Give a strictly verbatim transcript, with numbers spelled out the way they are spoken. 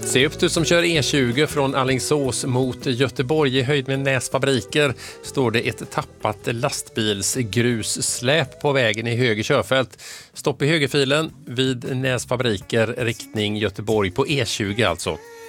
Se upp du som kör E tjugo från Alingsås mot Göteborg i höjd med Näsfabriker. Står det ett tappat lastbilsgrussläp på vägen i höger körfält. Stopp i högerfilen vid Näsfabriker, riktning Göteborg på E tjugo alltså.